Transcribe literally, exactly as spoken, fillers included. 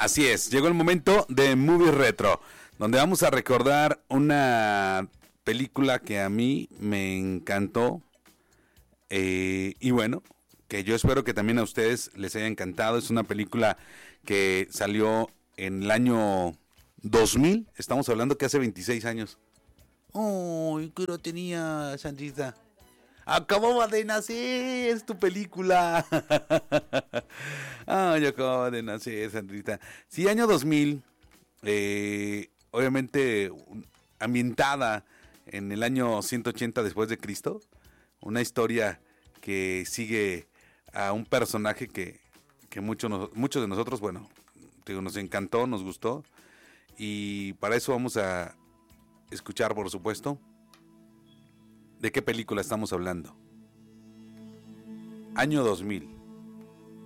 Así es, llegó el momento de Movie Retro, donde vamos a recordar una película que a mí me encantó eh, y bueno, que yo espero que también a ustedes les haya encantado. Es una película que salió en el año dos mil, estamos hablando que hace veintiséis años. ¡Uy, qué lo tenía, Sandrita! Acababa de nacer, es tu película. Ah, yo acababa de nacer, Sandrita. Sí, año dos mil, eh, obviamente ambientada en el año ciento ochenta después de Cristo. Una historia que sigue a un personaje que, que mucho nos, muchos de nosotros, bueno, digo, nos encantó, nos gustó. Y para eso vamos a escuchar, por supuesto, ¿de qué película estamos hablando? Año dos mil.